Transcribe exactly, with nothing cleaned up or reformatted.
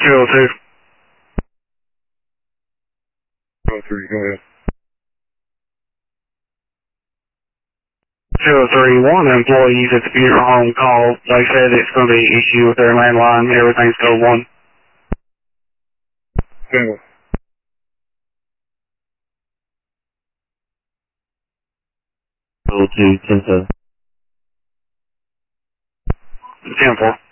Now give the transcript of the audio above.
oh two. oh three, go ahead. two oh three, one employees at the funeral home called. They said it's going to be an issue with their landline. Everything's code one. Single. oh two, ten four. ten four.